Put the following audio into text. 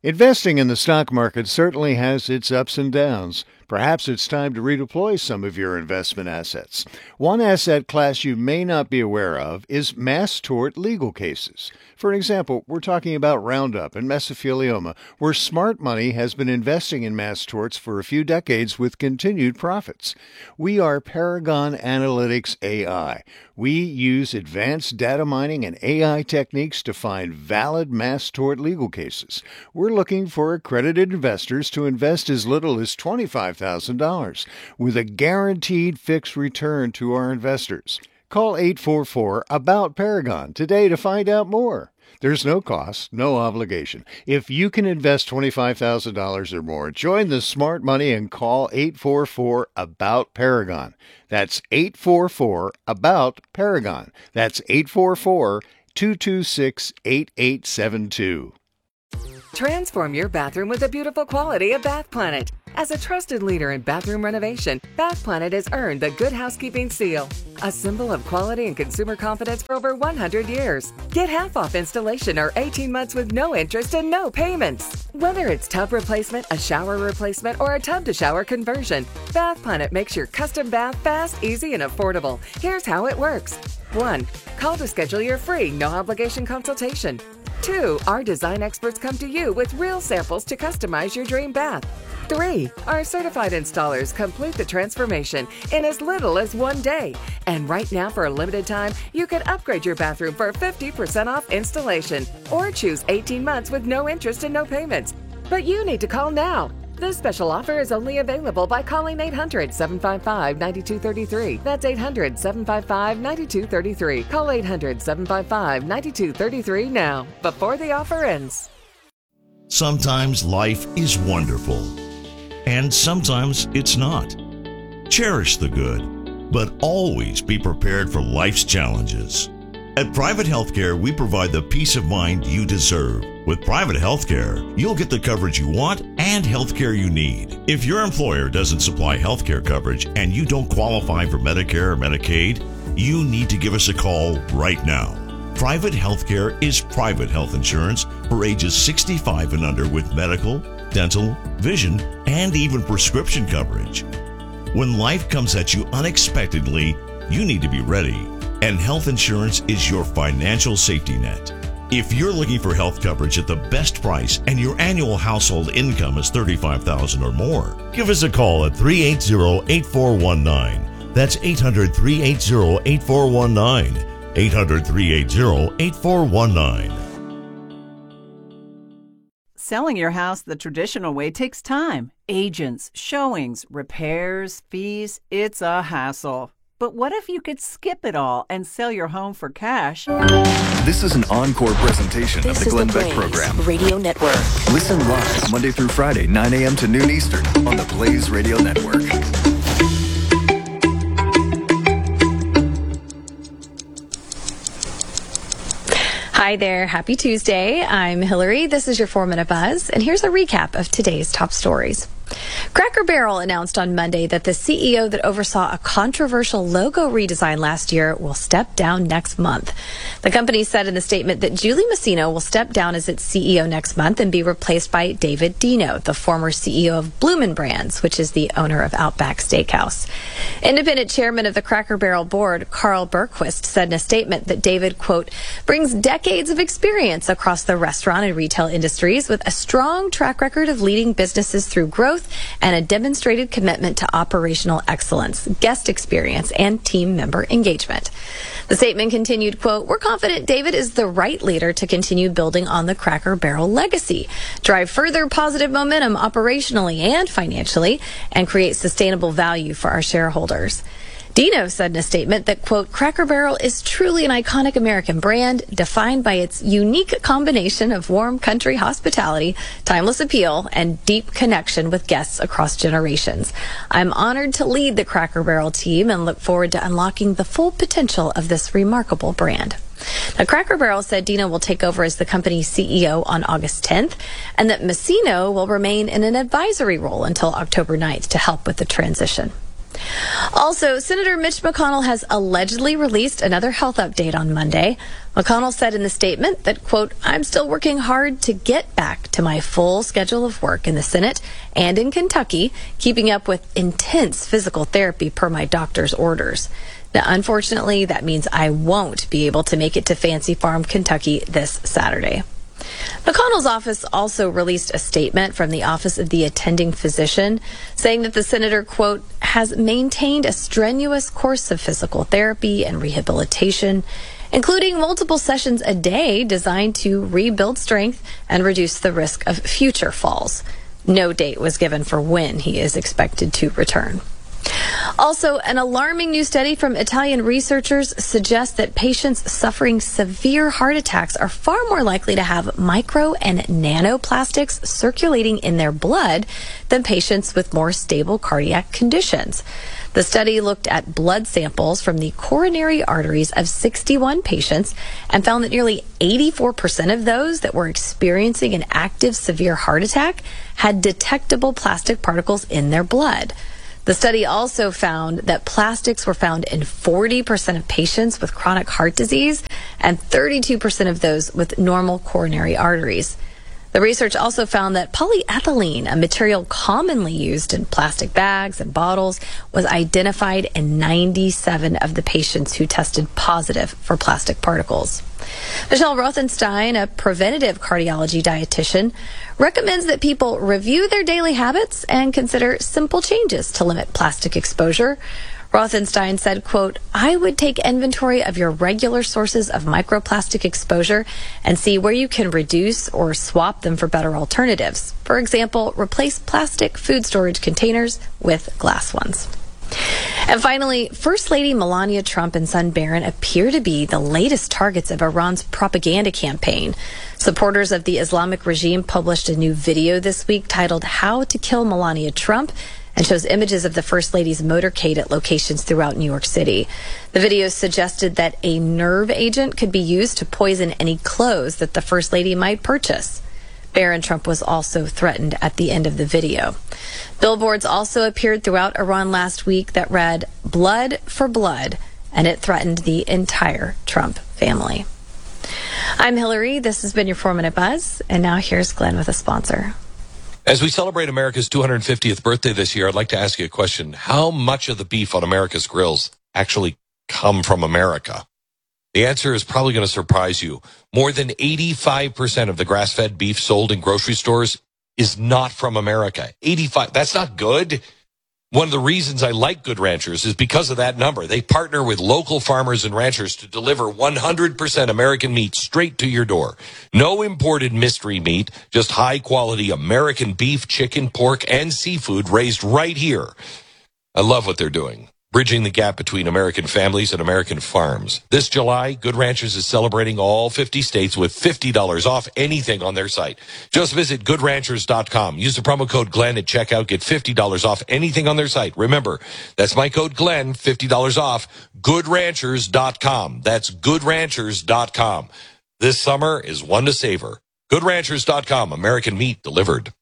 Investing in the stock market certainly has its ups and downs. Perhaps it's time to redeploy some of your investment assets. One asset class you may not be aware of is mass tort legal cases. For example, we're talking about Roundup and mesothelioma, where smart money has been investing in mass torts for a few decades with continued profits. We are Paragon Analytics AI. We use advanced data mining and AI techniques to find valid mass tort legal cases. We're looking for accredited investors to invest as little as $25,000 with a guaranteed fixed return to our investors. Call 844-ABOUT-PARAGON today to find out more. There's no cost, no obligation. If you can invest $25,000 or more, join the smart money and call 844-ABOUT-PARAGON. That's 844-ABOUT-PARAGON. That's 844-226-8872. Transform your bathroom with the beautiful quality of Bath Planet. As a trusted leader in bathroom renovation, Bath Planet has earned the Good Housekeeping seal, a symbol of quality and consumer confidence for over 100 years. Get half off installation or 18 months with no interest and no payments. Whether it's tub replacement, a shower replacement, or a tub-to-shower conversion, Bath Planet makes your custom bath fast, easy, and affordable. Here's how it works. 1. Call to schedule your free, no-obligation consultation. 2. Our design experts come to you with real samples to customize your dream bath. 3. Our certified installers complete the transformation in as little as 1 day. And right now, for a limited time, you can upgrade your bathroom for 50% off installation or choose 18 months with no interest and no payments. But you need to call now. This special offer is only available by calling 800-755-9233. That's 800-755-9233. Call 800-755-9233 now, before the offer ends. Sometimes life is wonderful, and sometimes it's not. Cherish the good, but always be prepared for life's challenges. At Private Healthcare, we provide the peace of mind you deserve. With Private Healthcare, you'll get the coverage you want and healthcare you need. If your employer doesn't supply healthcare coverage and you don't qualify for Medicare or Medicaid, you need to give us a call right now. Private Healthcare is private health insurance for ages 65 and under with medical, dental, vision, and even prescription coverage. When life comes at you unexpectedly, you need to be ready. And health insurance is your financial safety net. If you're looking for health coverage at the best price and your annual household income is $35,000 or more, give us a call at 380-8419. That's 800-380-8419. 800-380-8419. Selling your house the traditional way takes time. Agents, showings, repairs, fees. It's a hassle. But what if you could skip it all and sell your home for cash? This is an encore presentation of the Glenn Beck Program. Radio Network. Listen live Monday through Friday, 9 a.m. to noon Eastern on the Blaze Radio Network. Hi there. Happy Tuesday. I'm Hillary. This is your 4-Minute Buzz, and here's a recap of today's top stories. Cracker Barrel announced on Monday that the CEO that oversaw a controversial logo redesign last year will step down next month. The company said in the statement that Julie Masino will step down as its CEO next month and be replaced by David Deno, the former CEO of Bloomin' Brands, which is the owner of Outback Steakhouse. Independent chairman of the Cracker Barrel board, Carl Berquist, said in a statement that David, quote, brings decades of experience across the restaurant and retail industries with a strong track record of leading businesses through growth and a demonstrated commitment to operational excellence, guest experience, and team member engagement. The statement continued, quote, we're confident David is the right leader to continue building on the Cracker Barrel legacy, drive further positive momentum operationally and financially, and create sustainable value for our shareholders. Deno said in a statement that, quote, Cracker Barrel is truly an iconic American brand defined by its unique combination of warm country hospitality, timeless appeal, and deep connection with guests across generations. I'm honored to lead the Cracker Barrel team and look forward to unlocking the full potential of this remarkable brand. Now, Cracker Barrel said Deno will take over as the company's CEO on August 10th, and that Masino will remain in an advisory role until October 9th to help with the transition. Also, Senator Mitch McConnell has allegedly released another health update on Monday. McConnell said in the statement that, quote, I'm still working hard to get back to my full schedule of work in the Senate and in Kentucky, keeping up with intense physical therapy per my doctor's orders. Now, unfortunately, that means I won't be able to make it to Fancy Farm, Kentucky this Saturday. McConnell's office also released a statement from the Office of the Attending Physician saying that the senator, quote, has maintained a strenuous course of physical therapy and rehabilitation, including multiple sessions a day designed to rebuild strength and reduce the risk of future falls. No date was given for when he is expected to return. Also, an alarming new study from Italian researchers suggests that patients suffering severe heart attacks are far more likely to have micro and nanoplastics circulating in their blood than patients with more stable cardiac conditions. The study looked at blood samples from the coronary arteries of 61 patients and found that nearly 84% of those that were experiencing an active severe heart attack had detectable plastic particles in their blood. The study also found that plastics were found in 40% of patients with chronic heart disease and 32% of those with normal coronary arteries. The research also found that polyethylene, a material commonly used in plastic bags and bottles, was identified in 97 of the patients who tested positive for plastic particles. Michelle Rothenstein, a preventative cardiology dietitian, recommends that people review their daily habits and consider simple changes to limit plastic exposure. Rothenstein said, quote, I would take inventory of your regular sources of microplastic exposure and see where you can reduce or swap them for better alternatives. For example, replace plastic food storage containers with glass ones. And finally, First Lady Melania Trump and son Barron appear to be the latest targets of Iran's propaganda campaign. Supporters of the Islamic regime published a new video this week titled How to Kill Melania Trump, and shows images of the First Lady's motorcade at locations throughout New York City. The video suggested that a nerve agent could be used to poison any clothes that the First Lady might purchase. Barron Trump was also threatened at the end of the video. Billboards also appeared throughout Iran last week that read, Blood for Blood, and it threatened the entire Trump family. I'm Hillary. This has been your 4-Minute Buzz, and now here's Glenn with a sponsor. As we celebrate America's 250th birthday this year, I'd like to ask you a question. How much of the beef on America's grills actually come from America? The answer is probably going to surprise you. More than 85% of the grass-fed beef sold in grocery stores is not from America. 85. That's not good. One of the reasons I like Good Ranchers is because of that number. They partner with local farmers and ranchers to deliver 100% American meat straight to your door. No imported mystery meat, just high-quality American beef, chicken, pork, and seafood raised right here. I love what they're doing, bridging the gap between American families and American farms. This July, Good Ranchers is celebrating all 50 states with $50 off anything on their site. Just visit GoodRanchers.com. Use the promo code Glenn at checkout. Get $50 off anything on their site. Remember, that's my code Glenn, $50 off. GoodRanchers.com. That's GoodRanchers.com. This summer is one to savor. GoodRanchers.com. American meat delivered.